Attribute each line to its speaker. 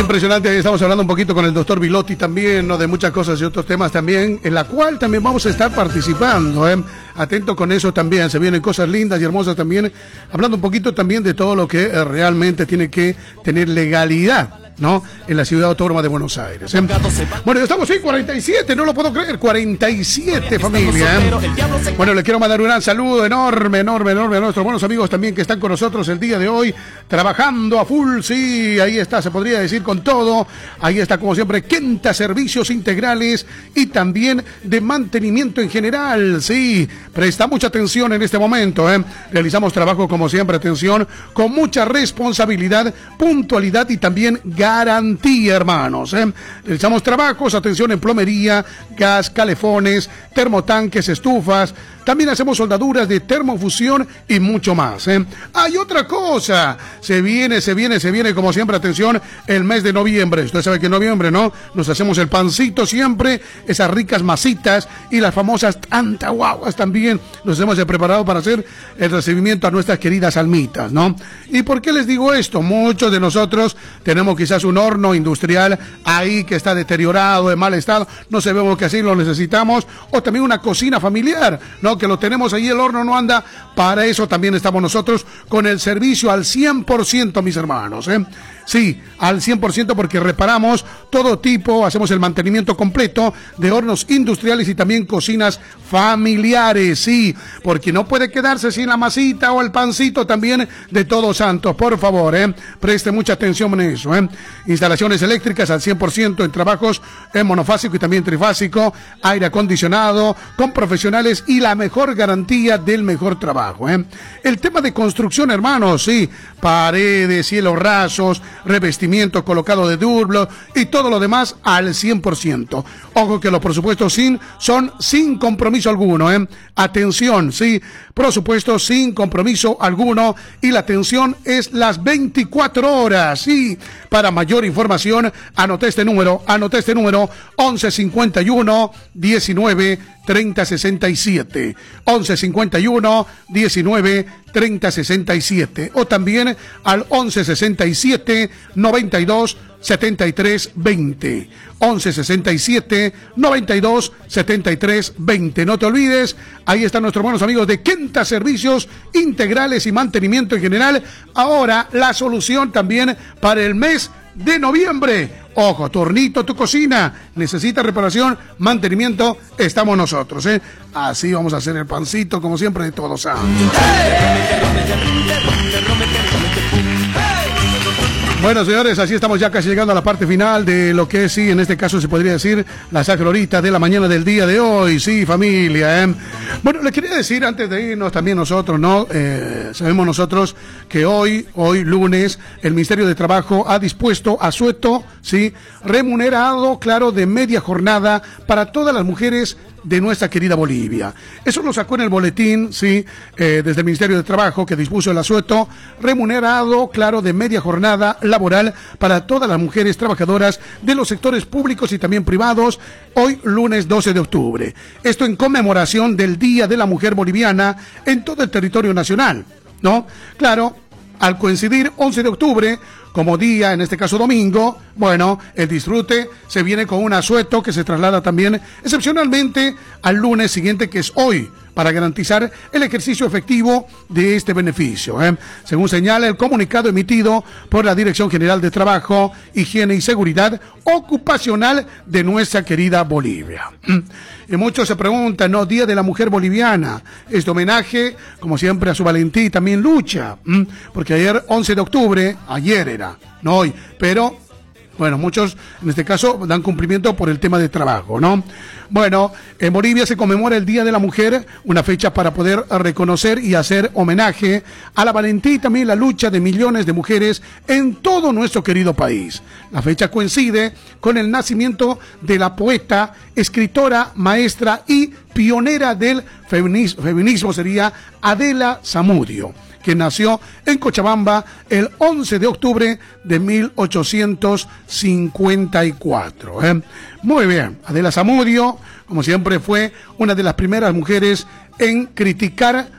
Speaker 1: Impresionante, ahí estamos hablando un poquito con el doctor Bilotti también, ¿no? De muchas cosas y otros temas también, en la cual también vamos a estar participando, ¿eh? Atento con eso también, se vienen cosas lindas y hermosas también, hablando un poquito también de todo lo que realmente tiene que tener legalidad, ¿no? En la ciudad autónoma de Buenos Aires, ¿eh? Bueno, estamos en 47, no lo puedo creer, 47, familia, ¿eh? Bueno, le quiero mandar un gran saludo enorme a nuestros buenos amigos también que están con nosotros el día de hoy, trabajando a full, sí, ahí está, se podría decir con todo, ahí está como siempre, Quenta Servicios Integrales y también de mantenimiento en general, sí, presta mucha atención en este momento, ¿eh? Realizamos trabajo como siempre, atención, con mucha responsabilidad, puntualidad y también garantía, hermanos, ¿eh? Realizamos trabajos, atención, en plomería, gas, calefones, termotanques, estufas, también hacemos soldaduras de termofusión y mucho más, ¿eh? Hay otra cosa, se viene como siempre, atención, el mes de noviembre. Usted sabe que en noviembre, ¿no? Nos hacemos el pancito siempre, esas ricas masitas y las famosas tantahuaguas también. Nos hemos preparado para hacer el recibimiento a nuestras queridas almitas, ¿no? ¿Y por qué les digo esto? Muchos de nosotros tenemos quizás un horno industrial ahí que está deteriorado, en mal estado, no sabemos que así lo necesitamos, o también una cocina familiar, ¿no? Que lo tenemos ahí, el horno no anda, para eso también estamos nosotros con el servicio al 100%, mis hermanos, ¿eh? Sí, al 100% porque reparamos todo tipo, hacemos el mantenimiento completo de hornos industriales y también cocinas familiares, sí, porque no puede quedarse sin la masita o el pancito también de Todos Santos, por favor, preste mucha atención en eso, Instalaciones eléctricas al 100% en trabajos en monofásico y también trifásico, aire acondicionado, con profesionales y la mejor garantía del mejor trabajo, El tema de construcción, hermanos, sí, paredes, cielos rasos, revestimiento colocado de duplo y todo lo demás al 100%. Ojo que los presupuestos son sin compromiso alguno, Atención, sí, presupuestos sin compromiso alguno y la atención es las 24 horas, sí. Para mayor información, anoté este número, 1151 19 30 67, 1151 19 30 67, o también al 1167 92 73 20, 1167 92 73 20. No te olvides, ahí están nuestros buenos amigos de Quenta Servicios Integrales y Mantenimiento en General. Ahora la solución también para el mes de noviembre. Ojo, tu hornito, tu cocina necesita reparación, mantenimiento, estamos nosotros, Así vamos a hacer el pancito, como siempre, de Todos Santos. Bueno, señores, así estamos ya casi llegando a la parte final de lo que es, sí, en este caso se podría decir la sacra horita de la mañana del día de hoy, sí, familia, Bueno, les quería decir, antes de irnos también nosotros, ¿no? Sabemos nosotros que hoy lunes, el Ministerio de Trabajo ha dispuesto asueto, sí, remunerado, claro, de media jornada para todas las mujeres de nuestra querida Bolivia. Eso lo sacó en el boletín, sí, desde el Ministerio de Trabajo, que dispuso el asueto remunerado, claro, de media jornada laboral para todas las mujeres trabajadoras de los sectores públicos y también privados, hoy lunes 12 de octubre. Esto en conmemoración del Día de la Mujer Boliviana en todo el territorio nacional, ¿no? Claro, al coincidir 11 de octubre como día, en este caso domingo, bueno, el disfrute se viene con un asueto que se traslada también excepcionalmente al lunes siguiente, que es hoy, para garantizar el ejercicio efectivo de este beneficio, según señala el comunicado emitido por la Dirección General de Trabajo, Higiene y Seguridad Ocupacional de nuestra querida Bolivia. Y muchos se preguntan, ¿no? Día de la Mujer Boliviana, este homenaje, como siempre, a su valentía y también lucha, porque ayer, 11 de octubre, ayer era, no hoy, pero bueno, muchos en este caso dan cumplimiento por el tema de trabajo, ¿no? Bueno, en Bolivia se conmemora el Día de la Mujer, una fecha para poder reconocer y hacer homenaje a la valentía y también la lucha de millones de mujeres en todo nuestro querido país. La fecha coincide con el nacimiento de la poeta, escritora, maestra y pionera del feminismo sería Adela Zamudio, que nació en Cochabamba el 11 de octubre de 1854. Muy bien, Adela Zamudio, como siempre, fue una de las primeras mujeres en criticar